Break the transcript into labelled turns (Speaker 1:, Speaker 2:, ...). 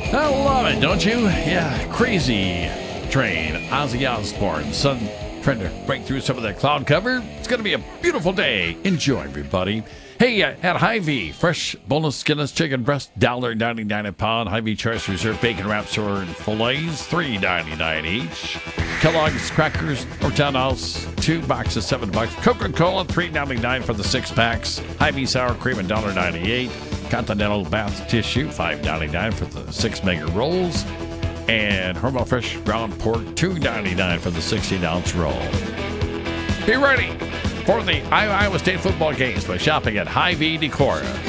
Speaker 1: I love it, don't you? Yeah, Crazy Train, Ozzy Osbourne. Sun trying to break through some of that cloud cover. It's going to be a beautiful day. Enjoy, everybody. Hey, at Hy-Vee, fresh boneless skinless chicken breast, $1.99 a pound. Hy-Vee Choice Reserve bacon wraps or fillets, $3.99 each. Kellogg's crackers or $10, 2 boxes, $7. Coca-Cola, $3.99 for the 6 packs. Hy-Vee sour cream, $1.98. Continental bath tissue, $5.99 for the 6 mega rolls. And Hormel Fresh ground pork, $2.99 for the 16-ounce roll. Be ready for the Iowa State football games by shopping at Hy-Vee Decorah.